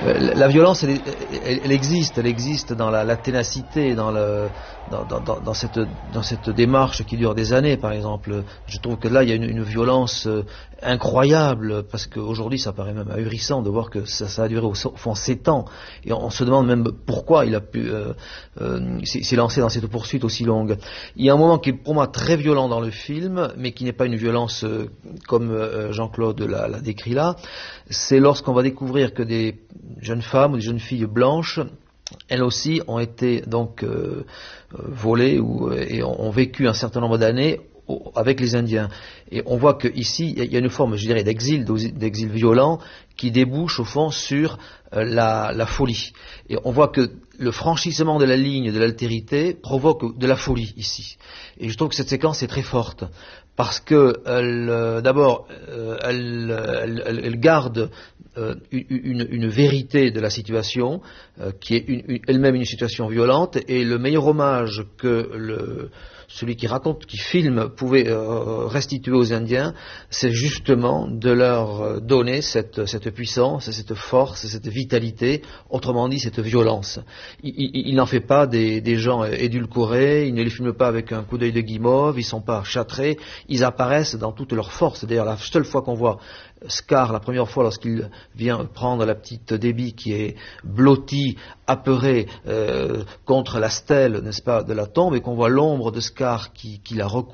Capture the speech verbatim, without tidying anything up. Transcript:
Euh, la violence, elle, elle, elle existe, elle existe dans la, la ténacité, dans, le, dans, dans, dans, cette, dans cette démarche qui dure des années, par exemple. Je trouve que là, il y a une, une violence incroyable, parce qu'aujourd'hui, ça paraît même ahurissant de voir que ça, ça a duré au fond sept ans. Et on, on se demande même pourquoi il a pu euh, euh, s'est lancé dans cette poursuite aussi longue. Il y a un moment qui est pour moi très violent dans le film, mais qui n'est pas une violence euh, comme euh, Jean-Claude l'a, l'a décrit là. C'est lorsqu'on va découvrir que des jeunes femmes ou des jeunes filles blanches, elles aussi ont été donc euh, volées ou, et ont vécu un certain nombre d'années avec les Indiens. Et on voit qu'ici, il y a une forme, je dirais, d'exil, d'exil violent qui débouche au fond sur euh, la, la folie. Et on voit que le franchissement de la ligne de l'altérité provoque de la folie ici. Et je trouve que cette séquence est très forte. Parce que euh, d'abord, euh, elle, elle, elle garde euh, une, une vérité de la situation, euh, qui est une, une, elle-même une situation violente, et le meilleur hommage que le, celui qui raconte, qui filme, pouvait euh, restituer aux Indiens, c'est justement de leur donner cette, cette puissance, cette force, cette vitalité, autrement dit cette violence. Il, il, il n'en fait pas des, des gens édulcorés, il ne les filme pas avec un coup d'œil de guimauve, ils ne sont pas châtrés, ils apparaissent dans toute leur force. D'ailleurs, la seule fois qu'on voit Scar, la première fois lorsqu'il vient prendre la petite Debbie qui est blottie, apeurée euh, contre la stèle, n'est-ce pas, de la tombe, et qu'on voit l'ombre de Scar qui, qui la recouvre,